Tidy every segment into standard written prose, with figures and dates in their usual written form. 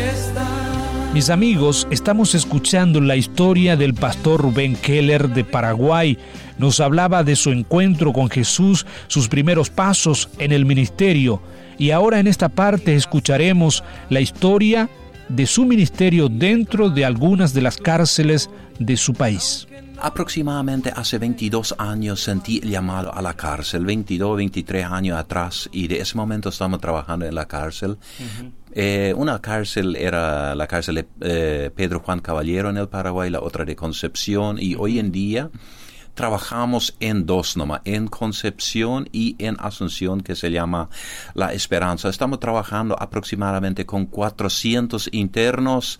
Mis amigos, estamos escuchando la historia del pastor Rubén Keller de Paraguay. Nos hablaba de su encuentro con Jesús, sus primeros pasos en el ministerio. Y ahora en esta parte escucharemos la historia de su ministerio dentro de algunas de las cárceles de su país. Aproximadamente hace 22 años sentí el llamado a la cárcel, 22, 23 años atrás, y de ese momento estamos trabajando en la cárcel. Una cárcel era la cárcel de Pedro Juan Caballero en el Paraguay, la otra de Concepción, y hoy en día trabajamos en dos nomás, en Concepción y en Asunción, que se llama La Esperanza. Estamos trabajando aproximadamente con 400 internos.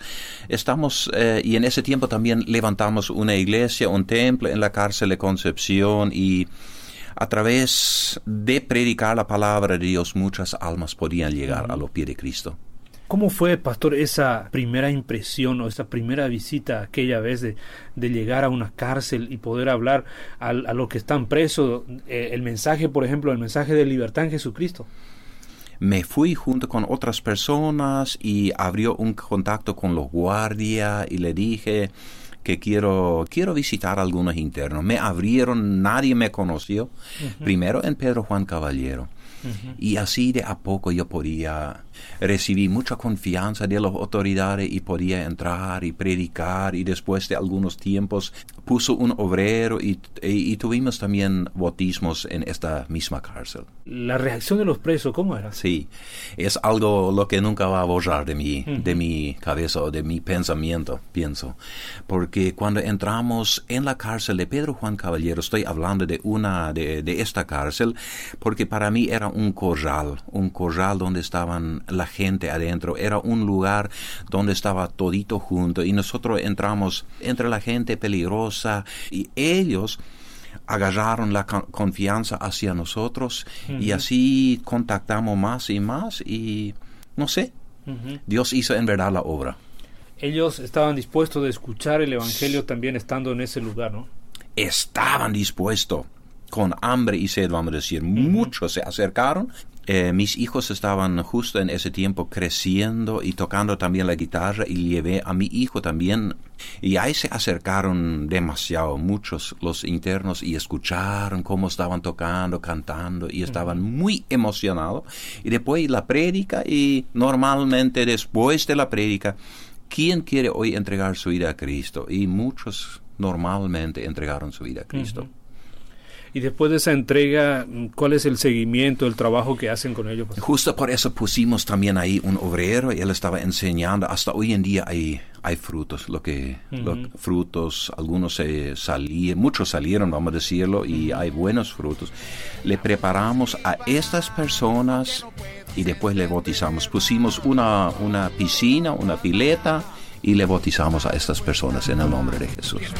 Y en ese tiempo también levantamos una iglesia, un templo en la cárcel de Concepción, y a través de predicar la palabra de Dios, muchas almas podían llegar a los pies de Cristo. ¿Cómo fue, pastor, esa primera impresión o esa primera visita aquella vez de llegar a una cárcel y poder hablar a los que están presos, el mensaje, por ejemplo, el mensaje de libertad en Jesucristo? Me fui junto con otras personas y abrió un contacto con los guardias y le dije que quiero visitar a algunos internos. Me abrieron, nadie me conoció, primero en Pedro Juan Caballero. Y así de a poco yo podía recibir mucha confianza de las autoridades y podía entrar y predicar, y después de algunos tiempos puso un obrero y tuvimos también bautismos en esta misma cárcel. ¿La reacción de los presos cómo era? Sí, es algo lo que nunca va a borrar de mi cabeza o de mi pensamiento, pienso. Porque cuando entramos en la cárcel de Pedro Juan Caballero, estoy hablando de esta cárcel, porque para mí era un corral donde estaban la gente adentro, era un lugar donde estaba todito junto, y nosotros entramos entre la gente peligrosa y ellos agarraron la confianza hacia nosotros y así contactamos más y más, y no sé, Dios hizo en verdad la obra. Ellos estaban dispuestos a escuchar el evangelio también estando en ese lugar, ¿no? Estaban dispuestos, con hambre y sed, vamos a decir. Muchos se acercaron. Mis hijos estaban justo en ese tiempo creciendo y tocando también la guitarra, y llevé a mi hijo también. Y ahí se acercaron demasiado, muchos los internos, y escucharon cómo estaban tocando, cantando, y estaban muy emocionados. Y después la prédica, y normalmente después de la prédica, ¿quién quiere hoy entregar su vida a Cristo? Y muchos normalmente entregaron su vida a Cristo. Y después de esa entrega, ¿cuál es el seguimiento, el trabajo que hacen con ellos? Justo por eso pusimos también ahí un obrero, y él estaba enseñando. Hasta hoy en día hay frutos, frutos, algunos muchos salieron, vamos a decirlo, y hay buenos frutos. Le preparamos a estas personas y después le bautizamos. Pusimos una piscina, una pileta, y le bautizamos a estas personas en el nombre de Jesús.